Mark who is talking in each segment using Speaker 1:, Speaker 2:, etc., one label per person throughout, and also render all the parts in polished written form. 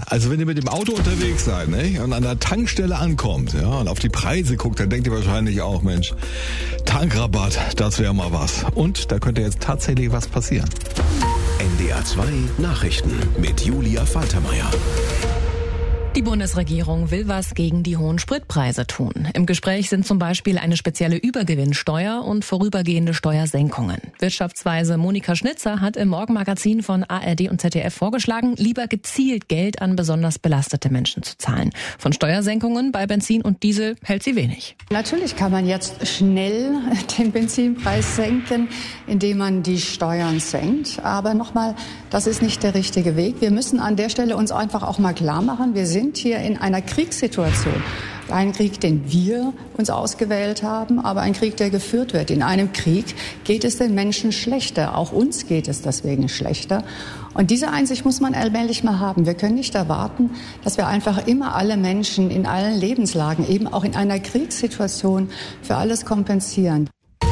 Speaker 1: Also wenn ihr mit dem Auto unterwegs seid, ne, und an der Tankstelle ankommt, ja, und auf die Preise guckt, dann denkt ihr wahrscheinlich auch, Mensch, Tankrabatt, das wäre mal was. Und da könnte jetzt tatsächlich was passieren.
Speaker 2: NDR 2 Nachrichten mit Julia Faltermeier.
Speaker 3: Die Bundesregierung will was gegen die hohen Spritpreise tun. Im Gespräch sind zum Beispiel eine spezielle Übergewinnsteuer und vorübergehende Steuersenkungen. Wirtschaftsweise Monika Schnitzer hat im Morgenmagazin von ARD und ZDF vorgeschlagen, lieber gezielt Geld an besonders belastete Menschen zu zahlen. Von Steuersenkungen bei Benzin und Diesel hält sie wenig.
Speaker 4: Natürlich kann man jetzt schnell den Benzinpreis senken, indem man die Steuern senkt. Aber nochmal, das ist nicht der richtige Weg. Wir müssen an der Stelle uns einfach auch mal klar machen, wir sind hier in einer Kriegssituation. Ein Krieg, den wir uns ausgewählt haben, aber ein Krieg, der geführt wird. In einem Krieg geht es den Menschen schlechter. Auch uns geht es deswegen schlechter. Und diese Einsicht muss man allmählich mal haben. Wir können nicht erwarten, dass wir einfach immer alle Menschen in allen Lebenslagen, eben auch in einer Kriegssituation, für alles kompensieren.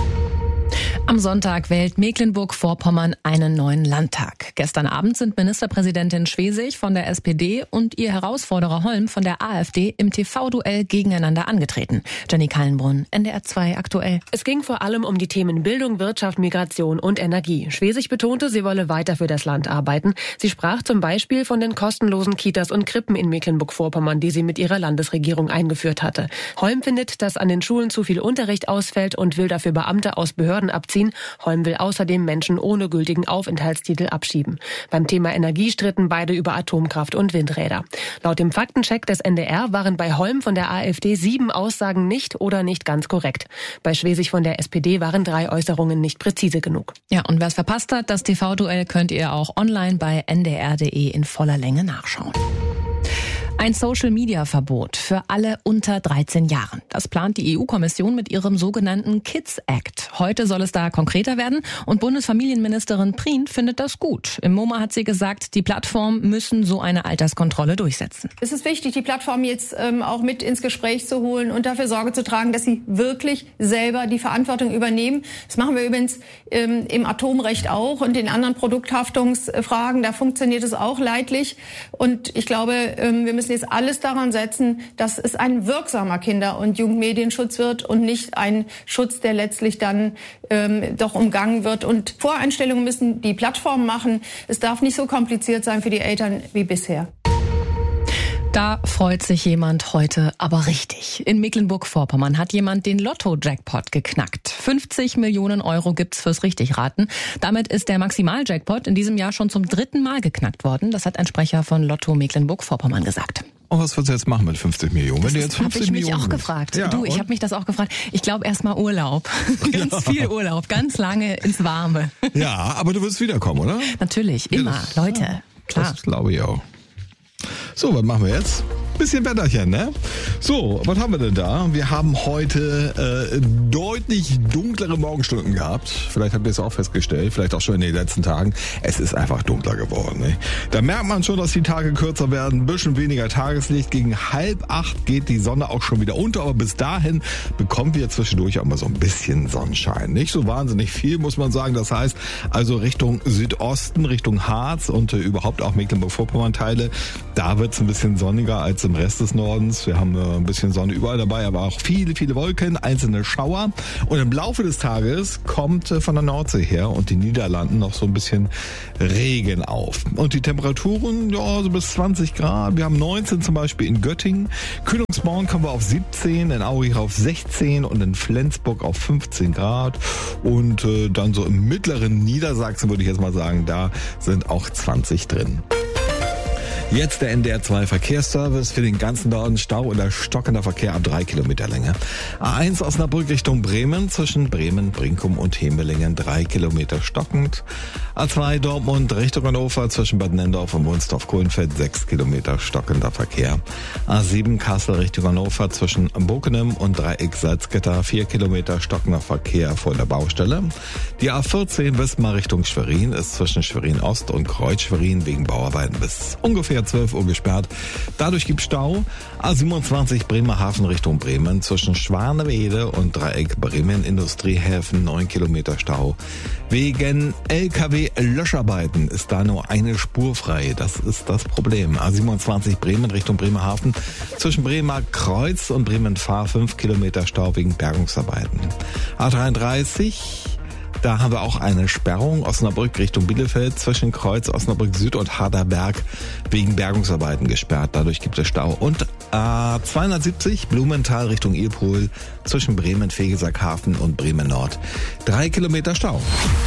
Speaker 3: Am Sonntag wählt Mecklenburg-Vorpommern einen neuen Landtag. Gestern Abend sind Ministerpräsidentin Schwesig von der SPD und ihr Herausforderer Holm von der AfD im TV-Duell gegeneinander angetreten. Jenny Kallenbrunn, NDR 2 aktuell.
Speaker 5: Es ging vor allem um die Themen Bildung, Wirtschaft, Migration und Energie. Schwesig betonte, sie wolle weiter für das Land arbeiten. Sie sprach zum Beispiel von den kostenlosen Kitas und Krippen in Mecklenburg-Vorpommern, die sie mit ihrer Landesregierung eingeführt hatte. Holm findet, dass an den Schulen zu viel Unterricht ausfällt und will dafür Beamte aus Behörden abziehen. Holm will außerdem Menschen ohne gültigen Aufenthaltstitel abschieben. Beim Thema Energie stritten beide über Atomkraft und Windräder. Laut dem Faktencheck des NDR waren bei Holm von der AfD 7 Aussagen nicht oder nicht ganz korrekt. Bei Schwesig von der SPD waren 3 Äußerungen nicht präzise genug.
Speaker 3: Ja, und wer es verpasst hat, das TV-Duell könnt ihr auch online bei ndr.de in voller Länge nachschauen. Ein Social-Media-Verbot für alle unter 13 Jahren. Das plant die EU-Kommission mit ihrem sogenannten Kids Act. Heute soll es da konkreter werden und Bundesfamilienministerin Prien findet das gut. Im MoMA hat sie gesagt, die Plattformen müssen so eine Alterskontrolle durchsetzen.
Speaker 6: Es ist wichtig, die Plattform jetzt auch mit ins Gespräch zu holen und dafür Sorge zu tragen, dass sie wirklich selber die Verantwortung übernehmen. Das machen wir übrigens im Atomrecht auch und in anderen Produkthaftungsfragen. Da funktioniert es auch leidlich. Und ich glaube, wir müssen jetzt alles daran setzen, dass es ein wirksamer Kinder- und Jugendmedienschutz wird und nicht ein Schutz, der letztlich dann doch umgangen wird. Und Voreinstellungen müssen die Plattformen machen. Es darf nicht so kompliziert sein für die Eltern wie bisher.
Speaker 3: Da freut sich jemand heute aber richtig. In Mecklenburg-Vorpommern hat jemand den Lotto-Jackpot geknackt. 50 Millionen Euro gibt's fürs Richtigraten. Damit ist der Maximal-Jackpot in diesem Jahr schon zum 3. Mal geknackt worden. Das hat ein Sprecher von Lotto Mecklenburg-Vorpommern gesagt.
Speaker 1: Und was würdest du jetzt machen mit 50 Millionen? Wenn du jetzt 50
Speaker 3: habe ich mich
Speaker 1: Millionen
Speaker 3: auch gefragt.
Speaker 1: Ja,
Speaker 3: ich habe mich das auch gefragt. Ich glaube erstmal Urlaub. Ganz viel Urlaub, ganz lange ins Warme.
Speaker 1: Ja, aber du wirst wiederkommen, oder?
Speaker 3: Natürlich, immer,
Speaker 1: ja,
Speaker 3: Leute. Klar.
Speaker 1: Das glaube ich auch. So, was machen wir jetzt? Bisschen Wetterchen, ne? So, was haben wir denn da? Wir haben heute deutlich dunklere Morgenstunden gehabt. Vielleicht habt ihr es auch festgestellt, vielleicht auch schon in den letzten Tagen. Es ist einfach dunkler geworden. Ne? Da merkt man schon, dass die Tage kürzer werden, ein bisschen weniger Tageslicht. Gegen 7:30 geht die Sonne auch schon wieder unter, aber bis dahin bekommen wir zwischendurch auch mal so ein bisschen Sonnenschein. Nicht so wahnsinnig viel, muss man sagen. Das heißt, also Richtung Südosten, Richtung Harz und überhaupt auch Mecklenburg-Vorpommern-Teile, da wird es ein bisschen sonniger als im Rest des Nordens. Wir haben ein bisschen Sonne überall dabei, aber auch viele, viele Wolken, einzelne Schauer. Und im Laufe des Tages kommt von der Nordsee her und die Niederlanden noch so ein bisschen Regen auf. Und die Temperaturen, ja, so bis 20 Grad. Wir haben 19 zum Beispiel in Göttingen. Kühlungsborn kommen wir auf 17, in Aurich auf 16 und in Flensburg auf 15 Grad. Und dann so im mittleren Niedersachsen würde ich jetzt mal sagen, da sind auch 20 drin. Jetzt der NDR 2 Verkehrsservice für den ganzen Norden. Stau oder stockender Verkehr ab 3 Kilometer Länge. A1 Osnabrück Richtung Bremen, zwischen Bremen, Brinkum und Hemelingen 3 Kilometer stockend. A2 Dortmund Richtung Hannover, zwischen Bad Nendorf und Wunstorf-Kohlenfeld 6 Kilometer stockender Verkehr. A7 Kassel Richtung Hannover, zwischen Bokenem und Dreieck Salzgitter 4 Kilometer stockender Verkehr vor der Baustelle. Die A14 Wismar Richtung Schwerin ist zwischen Schwerin Ost und Kreuz Schwerin wegen Bauarbeiten bis ungefähr circa 12 Uhr gesperrt. Dadurch gibt Stau. A27 Bremerhaven Richtung Bremen zwischen Schwanewede und Dreieck Bremen Industriehäfen 9 Kilometer Stau. Wegen LKW-Löscharbeiten ist da nur eine Spur frei. Das ist das Problem. A27 Bremen Richtung Bremerhaven zwischen Bremer Kreuz und Bremen Fahr 5 Kilometer Stau wegen Bergungsarbeiten. A33, da haben wir auch eine Sperrung. Osnabrück Richtung Bielefeld zwischen Kreuz, Osnabrück Süd und Harderberg wegen Bergungsarbeiten gesperrt. Dadurch gibt es Stau. Und A270 Blumenthal Richtung Ilpohl zwischen Bremen, Vegesackhafen und Bremen Nord. 3 Kilometer Stau.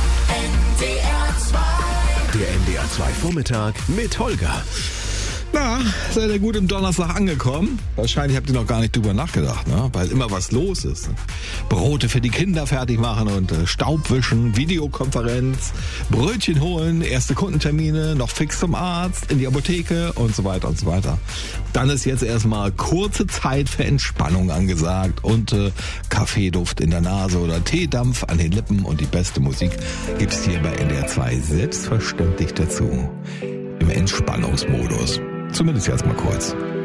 Speaker 2: Der NDR 2 Vormittag mit Holger.
Speaker 1: Na, seid ihr gut im Donnerstag angekommen? Wahrscheinlich habt ihr noch gar nicht drüber nachgedacht, ne? Weil immer was los ist. Brote für die Kinder fertig machen und Staubwischen, Videokonferenz, Brötchen holen, erste Kundentermine, noch fix zum Arzt, in die Apotheke und so weiter und so weiter. Dann ist jetzt erstmal kurze Zeit für Entspannung angesagt und Kaffeeduft in der Nase oder Teedampf an den Lippen und die beste Musik gibt's hier bei NDR 2 selbstverständlich dazu. Im Entspannungsmodus. Zumindest erstmal kurz.